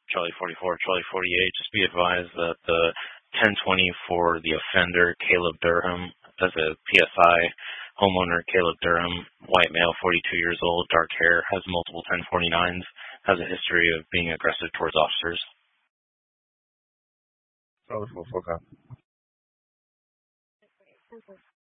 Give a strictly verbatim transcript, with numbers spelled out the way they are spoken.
Charlie forty-four, Charlie forty-eight. Just be advised that the ten twenty for the offender, Caleb Durham, as a P S I, homeowner Caleb Durham, white male, forty-two years old, dark hair, has multiple ten forty-nines, has a history of being aggressive towards officers. Charlie forty-four, okay.